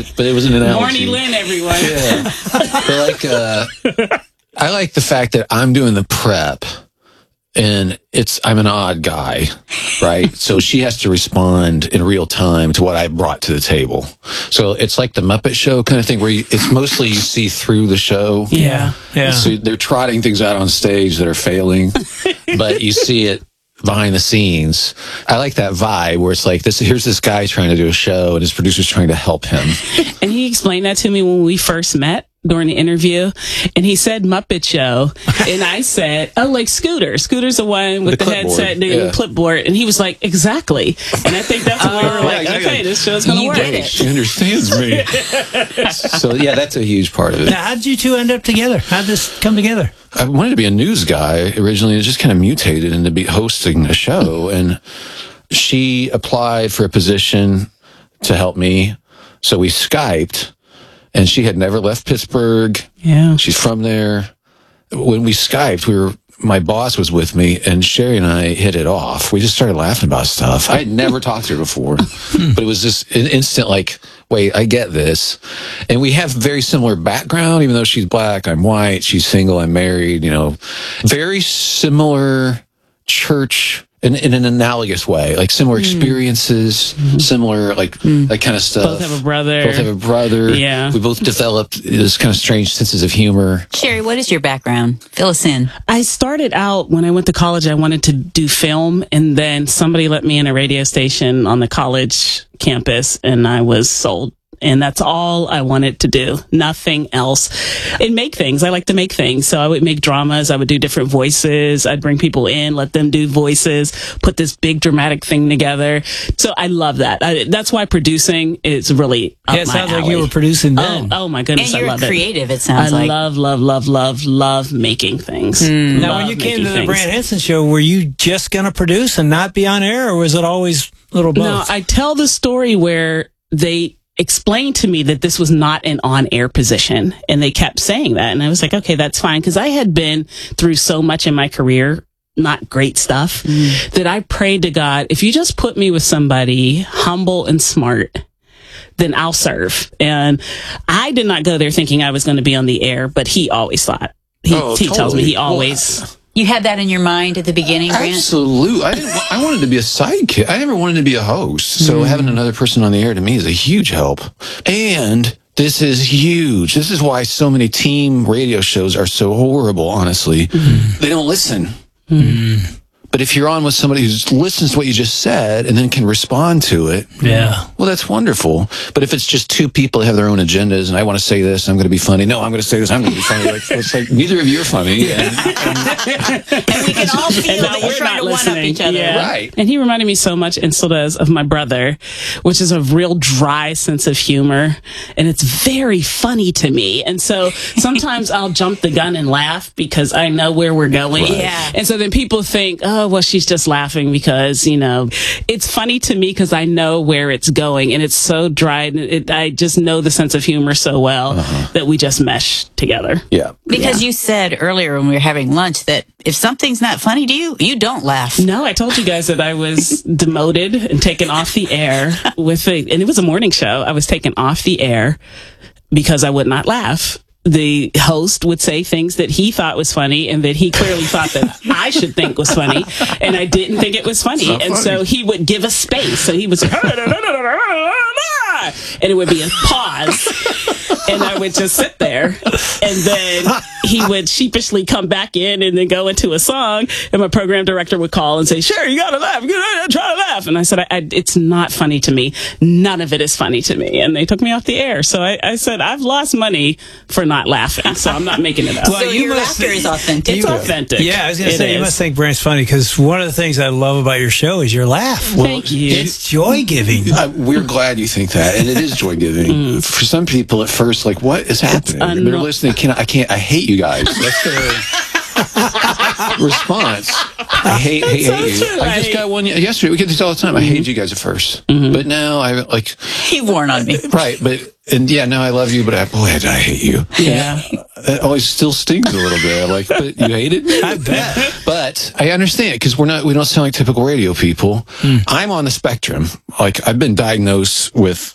but it was an analogy. Barney Lynn, everyone. Yeah. But I like the fact that I'm doing the prep, and I'm an odd guy, right? So she has to respond in real time to what I brought to the table. So it's like the Muppet Show kind of thing, where it's mostly you see through the show. Yeah. So they're trotting things out on stage that are failing, but you see it behind the scenes. I like that vibe where it's like here's this guy trying to do a show and his producer's trying to help him. And he explained that to me when we first met during the interview, and he said Muppet Show, and I said, oh, like Scooter's the one with the headset and the clipboard, and he was like, exactly. And I think that's when we were like, okay, this show's gonna work. She understands me. So yeah, that's a huge part of it. Now, how did you two end up together? How did this come together? I wanted to be a news guy originally. It just kind of mutated into be hosting a show, and she applied for a position to help me, so we Skyped. And she had never left Pittsburgh. Yeah. She's from there. When we Skyped, my boss was with me, and Sherry and I hit it off. We just started laughing about stuff. I had never talked to her before, but it was just an instant like, wait, I get this. And we have very similar background, even though she's black, I'm white, she's single, I'm married, very similar church in an analogous way, like similar experiences, similar like that kind of stuff. Both have a brother. Yeah. We both developed this kind of strange senses of humor. Sherry, what is your background? Fill us in. I started out when I went to college, I wanted to do film, and then somebody let me in a radio station on the college campus, and I was sold. And that's all I wanted to do. Nothing else. And make things. I like to make things. So I would make dramas. I would do different voices. I'd bring people in, let them do voices, put this big dramatic thing together. So I love that. That's why producing is really up my alley. It sounds like you were producing then. Oh my goodness. And you're I love creative, it sounds like. I love making things. Now, when you came to the Brant Hanson show, were you just going to produce and not be on air, or was it always a little both? No, I tell the story where they explained to me that this was not an on-air position, and they kept saying that, and I was like, okay, that's fine, because I had been through so much in my career, not great stuff, that I prayed to God, if you just put me with somebody humble and smart, then I'll serve. And I did not go there thinking I was going to be on the air, but he always thought. He tells me he always... You had that in your mind at the beginning, Grant? Absolutely. I wanted to be a sidekick. I never wanted to be a host. So having another person on the air to me is a huge help. And this is huge. This is why so many team radio shows are so horrible, honestly. They don't listen. But if you're on with somebody who listens to what you just said and then can respond to it, well, that's wonderful. But if it's just two people that have their own agendas, and I want to say this, I'm going to be funny. No, I'm going to say this, I'm going to be funny. It's like neither of you are funny. And we can all feel that you're trying to one-up each other. Yeah. Right. And he reminded me so much, and still does, of my brother, which is a real dry sense of humor. And it's very funny to me. And so sometimes I'll jump the gun and laugh because I know where we're going. Right. Yeah. And so then people think, oh, well, she's just laughing because, it's funny to me because I know where it's going, and it's so dry. And I just know the sense of humor so well that we just mesh together. Yeah. Because you said earlier when we were having lunch that if something's not funny to you, you don't laugh. No, I told you guys that I was demoted and taken off the air and it was a morning show. I was taken off the air because I would not laugh. The host would say things that he thought was funny and that he clearly thought that I should think was funny, and I didn't think it was funny. And so he would give a space. So he would say, and it would be a pause, and I would just sit there, and then he would sheepishly come back in and then go into a song, and my program director would call and say, sure, you gotta laugh, try to laugh. And I said, it's not funny to me. None of it is funny to me. And they took me off the air. So I said, I've lost money for not laughing, so I'm not making it up. Well, so your laughter is authentic. It's authentic. Yeah, I was going to say, you must think Brant's funny, because one of the things I love about your show is your laugh. Thank you. It's joy-giving. We're glad you think that, and it is joy-giving. For some people at first, like, what is happening? They're listening, I hate you guys. That's their response. I hate you. I just got one yesterday. We get these all the time. I hated you guys at first. But now I like... You've worn on me. Right, now I love you, but I hate you. Yeah. That always still stings a little bit. I'm like, but you hate it? I bet. But I understand, because we don't sound like typical radio people. I'm on the spectrum. Like, I've been diagnosed with